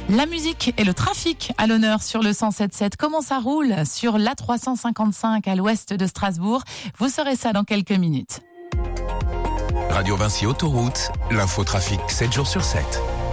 La musique et le trafic à l'honneur sur le 107.7. Comment ça roule sur l'A355 à l'ouest de Strasbourg? Vous saurez ça dans quelques minutes. Radio Vinci Autoroute, l'infotrafic 7 jours sur 7.